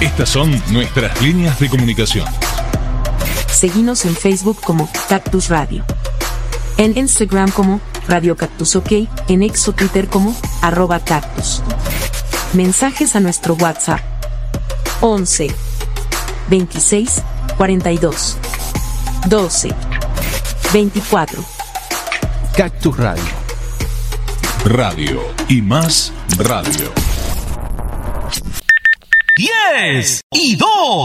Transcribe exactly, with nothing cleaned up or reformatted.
Estas son nuestras líneas de comunicación. Seguinos en Facebook como Cactus Radio. En Instagram como Radio Cactus OK. En X o Twitter como arroba cactus. Mensajes a nuestro WhatsApp. once, veintiséis, cuarenta y dos, doce, veinticuatro. Cactus Radio. Radio y más radio. diez y dos.